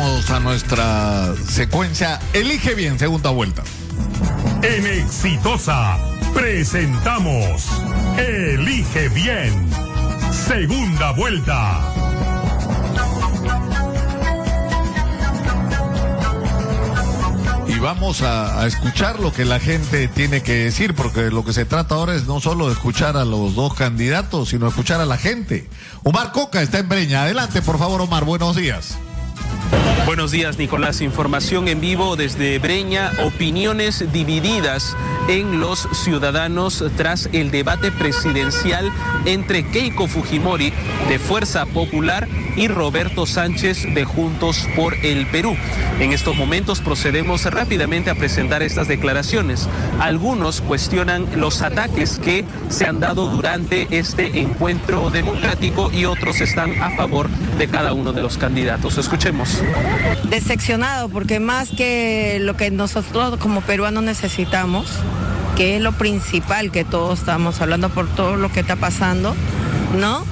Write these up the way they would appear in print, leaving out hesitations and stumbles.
vamos a nuestra secuencia Elige Bien, segunda vuelta. En Exitosa presentamos Elige Bien, segunda vuelta. Y vamos a escuchar lo que la gente tiene que decir, porque lo que se trata ahora es no solo de escuchar a los dos candidatos, sino escuchar a la gente. Omar Coca está en Breña. Adelante, por favor, Omar, buenos días. Buenos días, Nicolás. Información en vivo desde Breña. Opiniones divididas en los ciudadanos tras el debate presidencial entre Keiko Fujimori de Fuerza Popular y Roberto Sánchez de Juntos por el Perú. En estos momentos procedemos rápidamente a presentar estas declaraciones. Algunos cuestionan los ataques que se han dado durante este encuentro democrático y otros están a favor de cada uno de los candidatos. Escuchemos. Decepcionado, porque más que lo que nosotros como peruanos necesitamos, que es lo principal que todos estamos hablando por todo lo que está pasando, ¿no?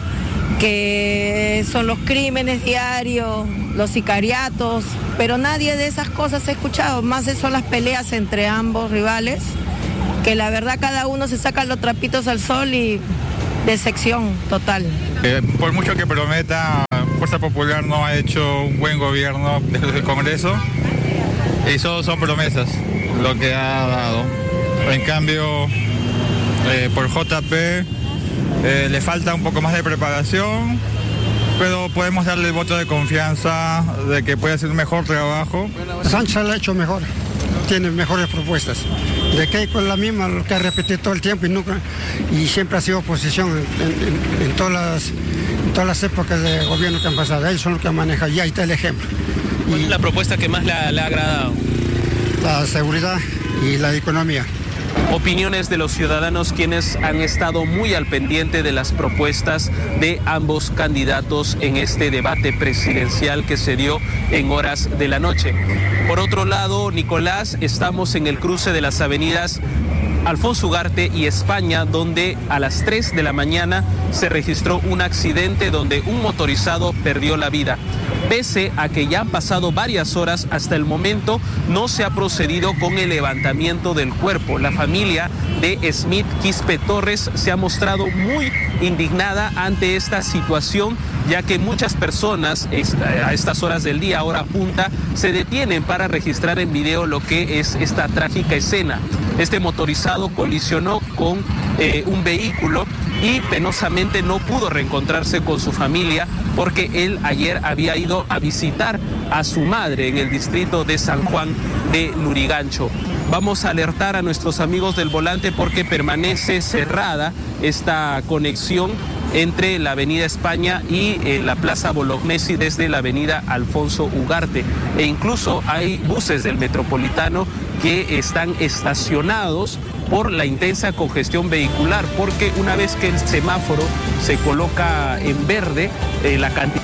Que son los crímenes diarios, los sicariatos, pero nadie de esas cosas ha escuchado, más son las peleas entre ambos rivales, que la verdad cada uno se saca los trapitos al sol y decepción total. Por mucho que prometa, Fuerza Popular no ha hecho un buen gobierno desde el Congreso y solo son promesas lo que ha dado. En cambio, por JP le falta un poco más de preparación, pero podemos darle el voto de confianza de que puede hacer un mejor trabajo. Sánchez lo ha hecho mejor, tiene mejores propuestas. De Keiko es la misma, lo que ha repetido todo el tiempo y siempre ha sido oposición en todas las épocas de gobierno que han pasado. Ellos son los que manejan, y ahí está el ejemplo. ¿Cuál es la propuesta que más le ha agradado? La seguridad y la economía. Opiniones de los ciudadanos quienes han estado muy al pendiente de las propuestas de ambos candidatos en este debate presidencial que se dio en horas de la noche. Por otro lado, Nicolás, estamos en el cruce de las avenidas Alfonso Ugarte y España, donde a las 3 de la mañana se registró un accidente donde un motorizado perdió la vida. Pese a que ya han pasado varias horas, hasta el momento no se ha procedido con el levantamiento del cuerpo. La familia de Smith Quispe Torres se ha mostrado muy indignada ante esta situación, ya que muchas personas a estas horas del día, hora punta, se detienen para registrar en video lo que es esta trágica escena. Este motorizado colisionó con un vehículo y penosamente no pudo reencontrarse con su familia porque él ayer había ido a visitar a su madre en el distrito de San Juan de Lurigancho. Vamos a alertar a nuestros amigos del volante porque permanece cerrada esta conexión entre la avenida España y la plaza Bolognesi desde la avenida Alfonso Ugarte. E incluso hay buses del Metropolitano que están estacionados por la intensa congestión vehicular, porque una vez que el semáforo se coloca en verde, la cantidad